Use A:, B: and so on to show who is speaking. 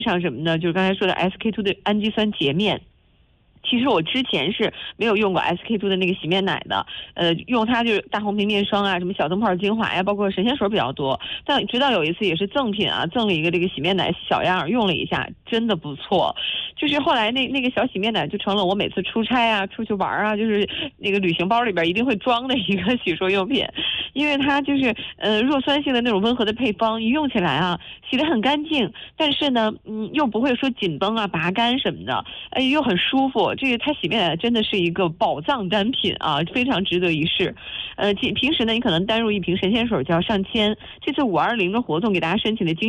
A: 上什么呢？就是刚才说的 SK2 的氨基酸洁面。其实我之前是没有用过 SK2 的那个洗面奶的，用它就是大红瓶面霜啊，什么小灯泡精华呀，包括神仙水比较多。但直到有一次也是赠品啊，赠了一个这个洗面奶小样，用了一下，真的不错。就是后来那个小洗面奶就成了我每次出差啊、出去玩啊，就是那个旅行包里边一定会装的一个洗漱用品，因为它就是弱酸性的那种温和的配方，一用起来啊，洗得很干净，但是呢，又不会说紧绷啊、拔干什么的，又很舒服。这个它洗面奶真的是一个宝藏单品啊，非常值得一试。平时呢，你可能单入一瓶神仙水就要上千，这次520的活动给大家申请的